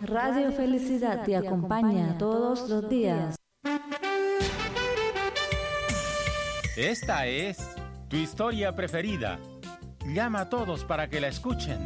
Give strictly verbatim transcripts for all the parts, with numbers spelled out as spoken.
Radio Felicidad te acompaña todos los días. Esta es tu historia preferida. Llama a todos para que la escuchen.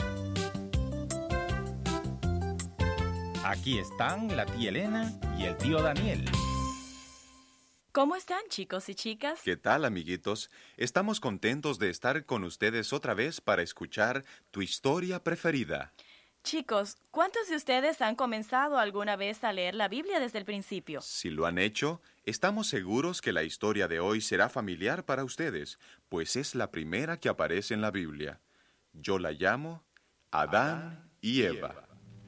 Aquí están la tía Elena y el tío Daniel. ¿Cómo están, chicos y chicas? ¿Qué tal, amiguitos? Estamos contentos de estar con ustedes otra vez para escuchar tu historia preferida. Chicos, ¿cuántos de ustedes han comenzado alguna vez a leer la Biblia desde el principio? Si lo han hecho, estamos seguros que la historia de hoy será familiar para ustedes, pues es la primera que aparece en la Biblia. Yo la llamo Adán y Eva.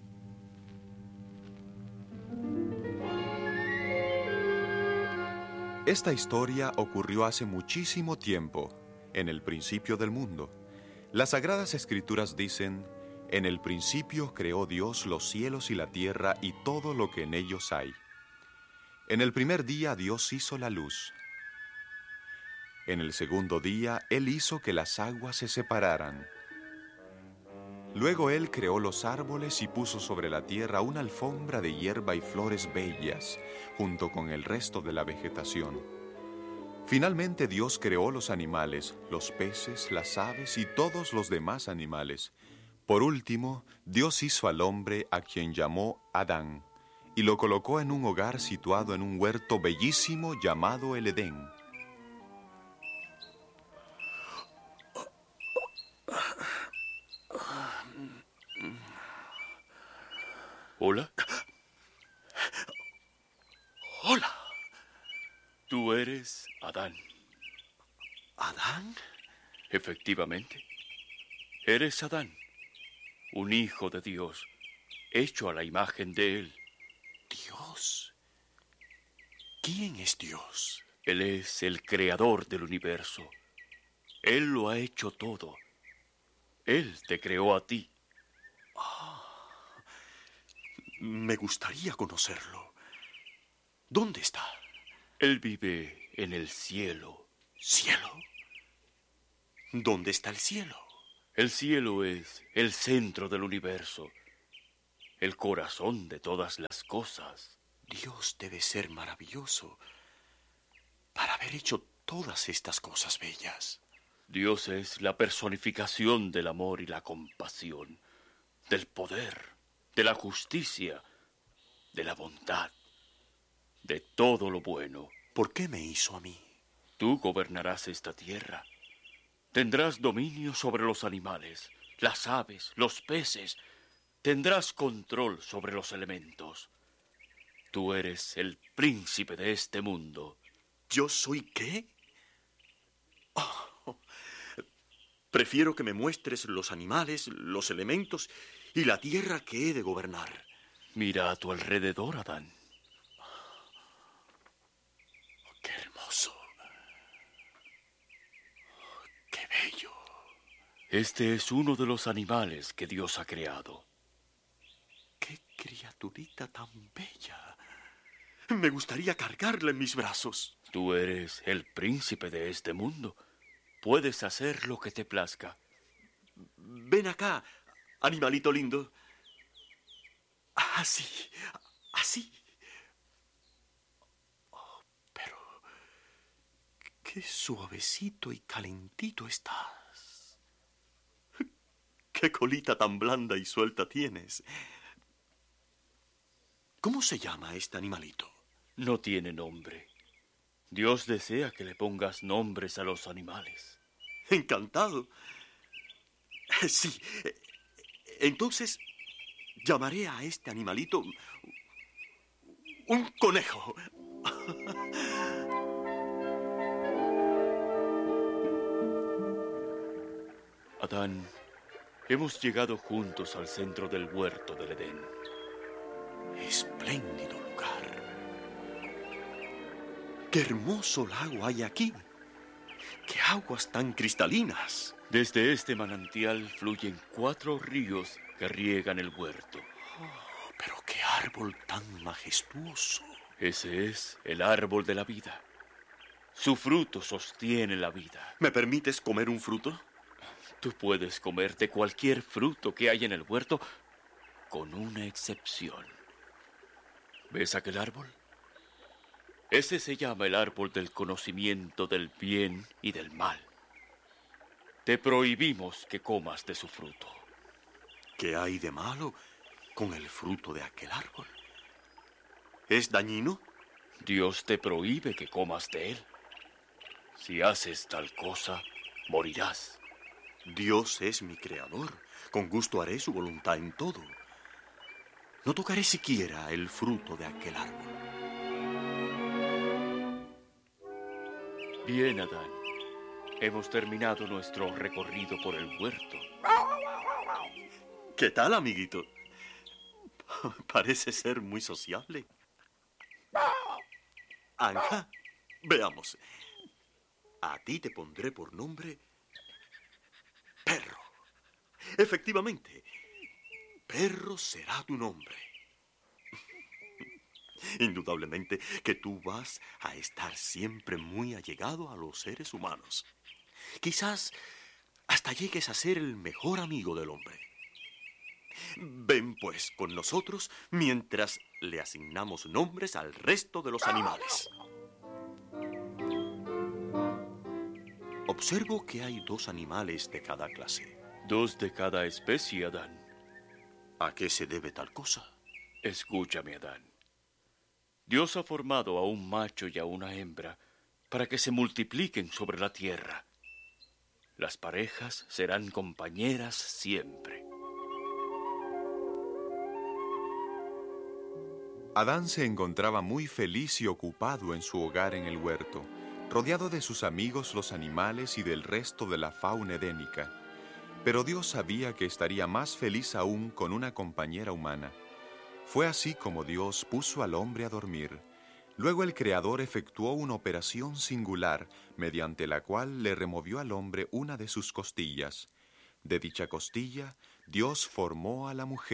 Esta historia ocurrió hace muchísimo tiempo, en el principio del mundo. Las Sagradas Escrituras dicen: en el principio creó Dios los cielos y la tierra y todo lo que en ellos hay. En el primer día Dios hizo la luz. En el segundo día Él hizo que las aguas se separaran. Luego Él creó los árboles y puso sobre la tierra una alfombra de hierba y flores bellas, junto con el resto de la vegetación. Finalmente Dios creó los animales, los peces, las aves y todos los demás animales. Por último, Dios hizo al hombre, a quien llamó Adán, y lo colocó en un hogar situado en un huerto bellísimo llamado el Edén. ¿Hola? Hola. Tú eres Adán. ¿Adán? Efectivamente. Eres Adán, un hijo de Dios, hecho a la imagen de Él. ¿Dios? ¿Quién es Dios? Él es el creador del universo. Él lo ha hecho todo. Él te creó a ti. Ah, me gustaría conocerlo. ¿Dónde está? Él vive en el cielo. ¿Cielo? ¿Dónde está el cielo? El cielo es el centro del universo, el corazón de todas las cosas. Dios debe ser maravilloso para haber hecho todas estas cosas bellas. Dios es la personificación del amor y la compasión, del poder, de la justicia, de la bondad, de todo lo bueno. ¿Por qué me hizo a mí? Tú gobernarás esta tierra. Tendrás dominio sobre los animales, las aves, los peces. Tendrás control sobre los elementos. Tú eres el príncipe de este mundo. ¿Yo soy qué? Oh, prefiero que me muestres los animales, los elementos y la tierra que he de gobernar. Mira a tu alrededor, Adán. Oh, ¡qué hermoso! Oh, ¡qué bello! Este es uno de los animales que Dios ha creado. ¡Qué criaturita tan bella! Me gustaría cargarla en mis brazos. Tú eres el príncipe de este mundo. Puedes hacer lo que te plazca. Ven acá, animalito lindo. Así, así. Oh, pero qué suavecito y calentito estás. Qué colita tan blanda y suelta tienes. ¿Cómo se llama este animalito? No tiene nombre. Dios desea que le pongas nombres a los animales. Encantado. Sí. Entonces, llamaré a este animalito un conejo. Adán, hemos llegado juntos al centro del huerto del Edén. Espléndido lugar. ¡Qué hermoso lago hay aquí! ¡Qué aguas tan cristalinas! Desde este manantial fluyen cuatro ríos que riegan el huerto. Oh, pero qué árbol tan majestuoso. Ese es el árbol de la vida. Su fruto sostiene la vida. ¿Me permites comer un fruto? Tú puedes comerte cualquier fruto que hay en el huerto con una excepción. ¿Ves aquel árbol? Ese se llama el árbol del conocimiento del bien y del mal. Te prohibimos que comas de su fruto. ¿Qué hay de malo con el fruto de aquel árbol? ¿Es dañino? Dios te prohíbe que comas de él. Si haces tal cosa, morirás. Dios es mi creador. Con gusto haré su voluntad en todo. No tocaré siquiera el fruto de aquel árbol. Bien, Adán. Hemos terminado nuestro recorrido por el huerto. ¿Qué tal, amiguito? Parece ser muy sociable. Anja, veamos. A ti te pondré por nombre Perro. Efectivamente, Perro será tu nombre. Indudablemente que tú vas a estar siempre muy allegado a los seres humanos. Quizás hasta llegues a ser el mejor amigo del hombre. Ven pues con nosotros mientras le asignamos nombres al resto de los animales. Observo que hay dos animales de cada clase. Dos de cada especie, Adán. ¿A qué se debe tal cosa? Escúchame, Adán. Dios ha formado a un macho y a una hembra para que se multipliquen sobre la tierra. Las parejas serán compañeras siempre. Adán se encontraba muy feliz y ocupado en su hogar en el huerto, rodeado de sus amigos los animales y del resto de la fauna edénica. Pero Dios sabía que estaría más feliz aún con una compañera humana. Fue así como Dios puso al hombre a dormir. Luego el Creador efectuó una operación singular, mediante la cual le removió al hombre una de sus costillas. De dicha costilla, Dios formó a la mujer.